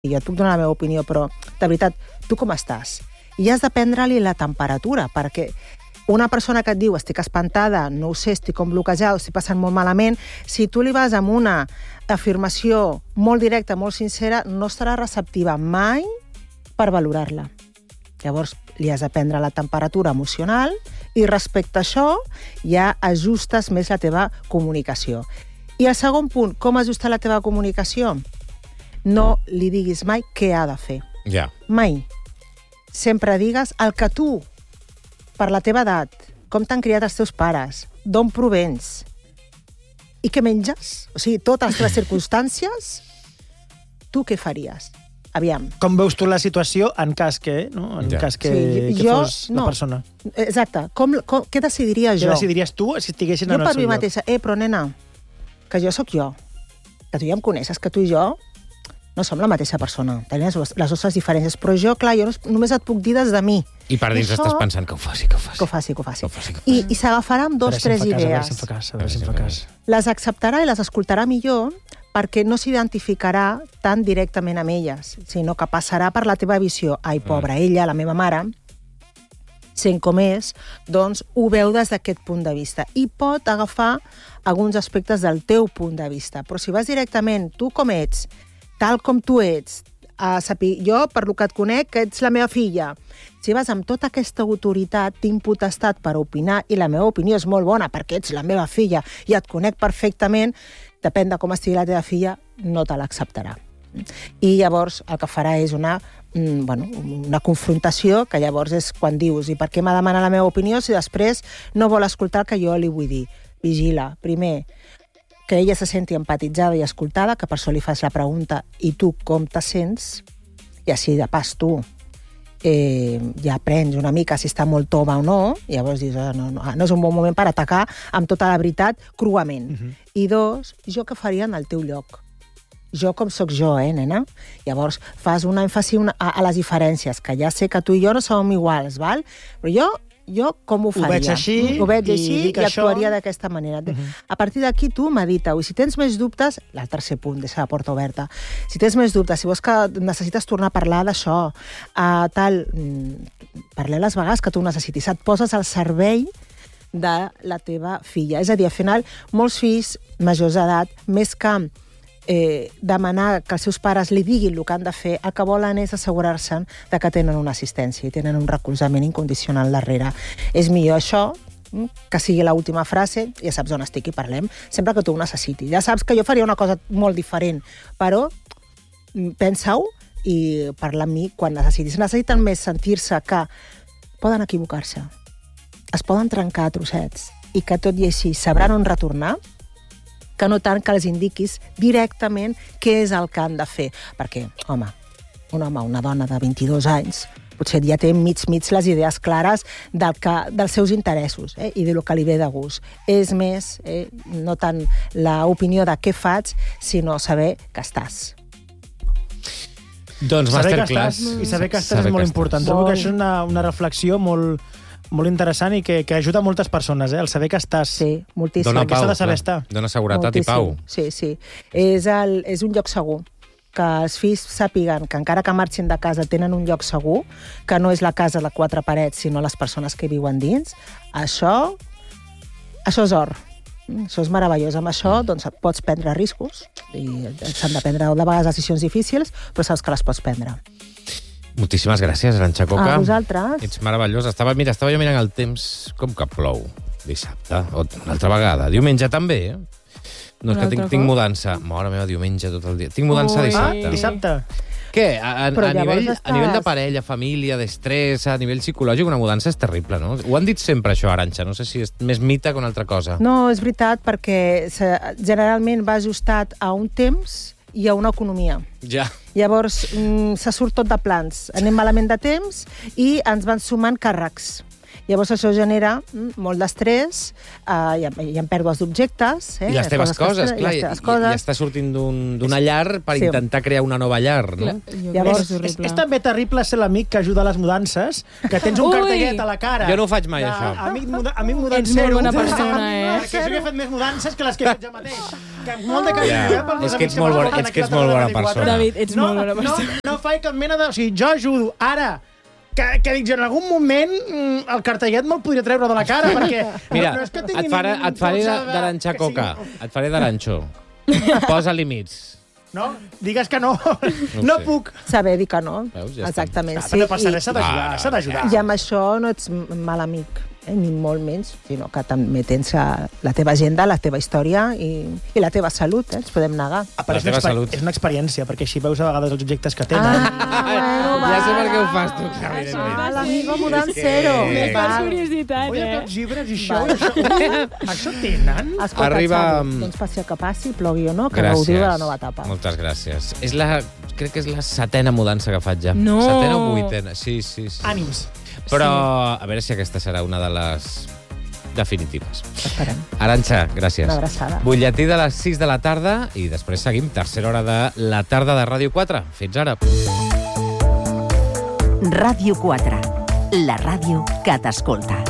jo et puc donar la meva opinió, però, de veritat, tu com estàs? I has de prendre-li la temperatura, perquè una persona que et diu estic espantada, no ho sé, estic com bloquejada, estic passant molt malament, si tu li vas amb una afirmació molt directa, molt sincera, no estarà receptiva mai per valorar-la. Llavors, li has de prendre la temperatura emocional i respecte a això ja ajustes més la teva comunicació. I el segon punt, com ajustar la teva comunicació? No li diguis mai què ha de fer. Ja. Mai. Sempre digues el que tu, per la teva edat, com t'han criat els teus pares, d'on provens i què menges, o sigui, totes les circumstàncies, tu què faries? Aviam. Com veus tu la situació en cas que, no? En cas que, que fos la persona? Exacte. Què decidiria jo? Què decidiries tu si estiguessin en el seu lloc? Jo per mi mateixa, però nena, que jo sóc jo, que tu ja em coneixes, que tu i jo no som la mateixa persona, tenim les nostres diferències, però jo, clar, jo només et puc dir des de mi. I per dins estàs pensant que ho faci. I s'agafarà amb 2 o 3 idees. A veure si em fa cas. Les acceptarà i les escoltarà millor perquè no s'identificarà tan directament amb elles, sinó que passarà per la teva visió. Ai, pobra, ella, la meva mare, sent com és, doncs ho veu des d'aquest punt de vista. I pot agafar alguns aspectes del teu punt de vista. Però si vas directament, tu com ets, tal com tu ets, jo, per lo que et conec, que ets la meva filla. Si vas amb tota aquesta autoritat, tinc potestat per opinar, i la meva opinió és molt bona perquè ets la meva filla i et conec perfectament, depèn de com estigui la teva filla, no te l'acceptarà. I llavors el que farà és una confrontació, que llavors és quan dius i per què m'ha demanat la meva opinió si després no vol escoltar el que jo li vull dir. Vigila, primer, que ella se senti empatitzada i escoltada, que per això li fas la pregunta i tu com te sents, i així de pas tu ja aprens una mica si està molt tova o no, i llavors dius, no és un bon moment per atacar amb tota la veritat cruament. I 2, jo què faria en el teu lloc? Jo com sóc jo, nena? Llavors fas un èmfasi a les diferències, que ja sé que tu i jo no som iguals, val? Però jo com ho faria? Ho veig així i actuaria d'aquesta manera. A partir d'aquí tu medita-ho. I si tens més dubtes, el tercer punt, deixa la porta oberta, si tens més dubtes, si vols que necessites tornar a parlar d'això, parlem les vegades que tu necessitis, et poses al servei de la teva filla. És a dir, al final, molts fills majors d'edat, més que demanar que els seus pares li diguin el que han de fer, el que volen és assegurar-se de que tenen una assistència i tenen un recolzament incondicional darrere. És millor això que sigui l'última frase, ja saps on estic i parlem, sempre que tu ho necessitis. Ja saps que jo faria una cosa molt diferent, però pensa-ho i parla amb mi quan necessitis. Necessiten més sentir-se que poden equivocar-se, es poden trencar a trossets i que tot i així sabran on retornar, que no tant que els indiquis directament què és el que han de fer. Perquè, home, una dona de 22 anys, potser ja té mig les idees clares dels seus interessos i del que li ve de gust. És més, no tant l'opinió de què faig, sinó saber que estàs. Doncs masterclass. I saber que estàs és molt important. Trobo que això és una reflexió molt interessant i que ajuda a moltes persones, el saber que estàs. Sí, moltíssim. Dóna pau, de saber estar. Dóna seguretat i pau. Sí. És un lloc segur. Que els fills sàpiguen que encara que marxin de casa tenen un lloc segur, que no és la casa de 4 parets, sinó les persones que viuen dins. Això és or. Això és meravellós. Amb això doncs, pots prendre riscos i s'han de prendre de vegades decisions difícils, però saps que les pots prendre. Moltíssimes gràcies, Arantxa Coca. A vosaltres. Ets meravellós. Estava jo mirant el temps, com que plou dissabte, o una altra vegada. Diumenge també, No, és que tinc mudança. Mare meva, diumenge tot el dia. Tinc mudança dissabte. Dissabte? Què? A nivell de parella, família, d'estrès, a nivell psicològic, una mudança és terrible, no? Ho han dit sempre, això, Arantxa. No sé si és més mite que una altra cosa. No, és veritat, perquè generalment va ajustat a un temps i a una economia. Ja. Llavors, se surt tot de plans. Anem malament de temps i ens van sumant càrrecs. Llavors això genera molt d'estrès, hi ha pèrdues d'objectes. I les teves coses, clar. I estàs sortint d'una llar per intentar crear una nova llar, no? Llavors, és també terrible ser l'amic que ajuda a les mudances, que tens un cartellet a la cara. Jo no ho faig mai, això. Amic mudancero. Ets molt bona persona, Perquè jo he fet més mudances que les que he fet jo mateix. Molt de carinyo, És que ets molt bona persona. David, ets molt bona persona. No faig cap mena de... O sigui, jo ajudo. Ara, que dic, en algun moment el cartellet me'l podria treure de la cara, perquè... Mira, no és que et faré d'aranxa coca. Et faré d'aranxo. Posa límits. No? Digues que no. No puc. Saber dir que no. Veus? Ja Exactament. Però no passa res, s'ha d'ajudar. I amb això no ets mal amic, ni molt menys, sinó que també tens la teva agenda, la teva història i la teva salut, ens podem negar. Però és una experiència, perquè així veus a vegades els objectes que tenen. Ja sé per què ho fas tu, evidentment. L'amigo mudancero. És per curiositat, Oi, aquests llibres i això tenen? Escolta, Arriba... doncs passi el que passi, plogui o no, que Gràcies. gaudiu de la nova etapa. Moltes gràcies. Crec que és la 7ª mudança que faig ja. No! 7ª o 8ª, sí. Ànims. Però a veure si aquesta serà una de les definitives. Esperem. Arantxa, gràcies. Una abraçada. Butlletí de les 6 de la tarda i després seguim, tercera hora de la tarda de Ràdio 4. Fins ara. Ràdio 4, la ràdio que t'escolta.